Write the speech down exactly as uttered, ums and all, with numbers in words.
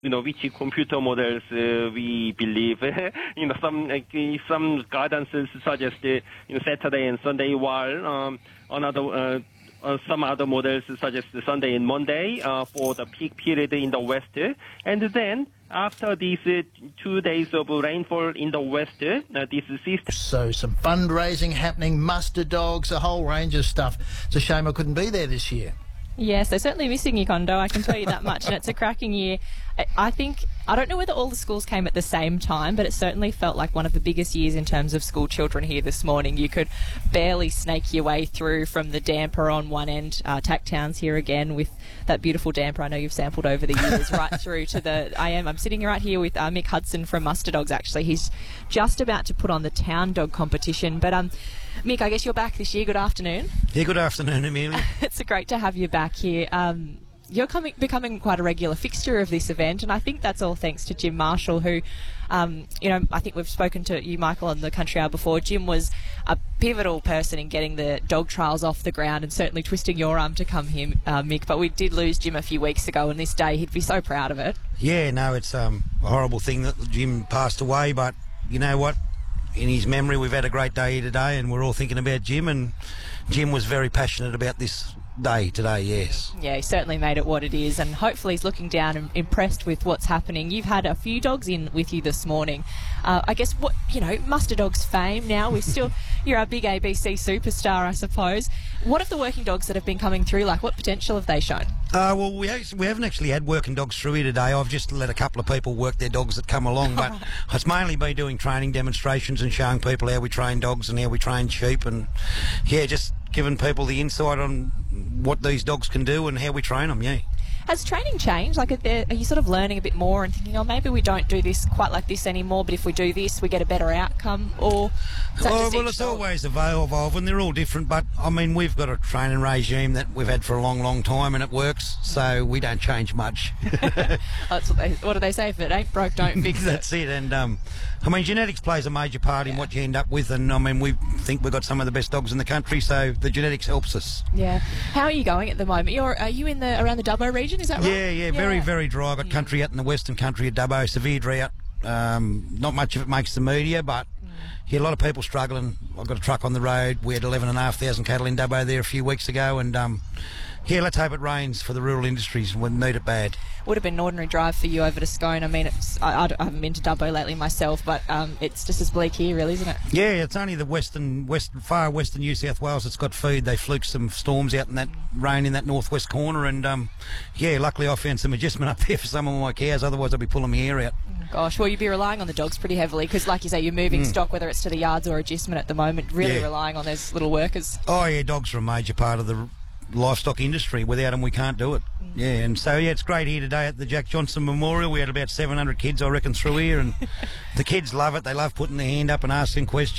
you know, which computer models uh, we believe. you know, some like, some guidances suggest uh, you know, Saturday and Sunday, while um, another uh, uh, some other models suggest Sunday and Monday uh, for the peak period in the west. And then after these uh, two days of rainfall in the west, uh, this system. So some fundraising happening, muster dogs, a whole range of stuff. It's a shame I couldn't be there this year. Yes, they're certainly missing you, Kondo, I can tell you that much, and it's a cracking year. I, I think, I don't know whether all the schools came at the same time, but it certainly felt like one of the biggest years in terms of school children here this morning. You could barely snake your way through from the damper on one end, uh, Tack Town's here again with that beautiful damper I know you've sampled over the years, right through to the, I am, I'm sitting right here with uh, Mick Hudson from Muster Dogs, actually. He's just about to put on the Town Dog competition, but um, Mick, I guess you're back this year. Good afternoon. Yeah, good afternoon, Amelia. It's great to have you back here. Um, you're coming, becoming quite a regular fixture of this event, and I think that's all thanks to Jim Marshall, who, um, you know, I think we've spoken to you, Michael, on the Country Hour before. Jim was a pivotal person in getting the dog trials off the ground and certainly twisting your arm to come here, uh, Mick. But we did lose Jim a few weeks ago, and this day he'd be so proud of it. Yeah, no, it's um, a horrible thing that Jim passed away, but you know what? In his memory, we've had a great day here today, and we're all thinking about Jim, and Jim was very passionate about this day today, yes. Yeah, he certainly made it what it is, and hopefully he's looking down and impressed with what's happening. You've had a few dogs in with you this morning. Uh, I guess, what you know, Muster Dogs fame now, we're still, you're a big A B C superstar, I suppose. What have the working dogs that have been coming through like? What potential have they shown? Uh, well, we, ha- we haven't actually had working dogs through here today. I've just let a couple of people work their dogs that come along, but it's mainly been doing training demonstrations and showing people how we train dogs and how we train sheep, and yeah, just giving people the insight on what these dogs can do and how we train them, yeah. Has training changed? Like, are, there, are you sort of learning a bit more and thinking, oh, maybe we don't do this quite like this anymore, but if we do this, we get a better outcome? Or is that oh, just well, each it's dog? always evolving. They're all different, but I mean, we've got a training regime that we've had for a long, long time, and it works, so we don't change much. That's what, they, what do they say? If it ain't broke, don't fix it. That's it. And um, I mean, genetics plays a major part in Yeah. what you end up with, and I mean, we think we've got some of the best dogs in the country, so the genetics helps us. Yeah. How are you going at the moment? You're are you in the around the Dubbo region? Is that right? Yeah, yeah, very, very dry. I've got country out in the western country of Dubbo, severe drought. Um, not much of it makes the media, but yeah, a lot of people struggling. I've got a truck on the road. We had eleven and a half thousand cattle in Dubbo there a few weeks ago, and um, yeah, let's hope it rains for the rural industries. We need it bad. Would have been an ordinary drive for you over to Scone. I mean, it's, I, I haven't been to Dubbo lately myself, but um, it's just as bleak here, really, isn't it? Yeah, it's only the western, west, far western New South Wales that's got food. They fluked some storms out in that rain in that northwest corner, and um, yeah, luckily I found some adjustment up there for some of my cows. Otherwise, I'd be pulling my hair out. Gosh, well, you'd be relying on the dogs pretty heavily because, like you say, you're moving mm. stock, whether it's to the yards or adjustment at the moment, really yeah. relying on those little workers. Oh, yeah, dogs are a major part of the livestock industry. Without them, we can't do it. Mm. Yeah, and so, yeah, it's great here today at the Jack Johnson Memorial. We had about seven hundred kids, I reckon, through here, and the kids love it. They love putting their hand up and asking questions.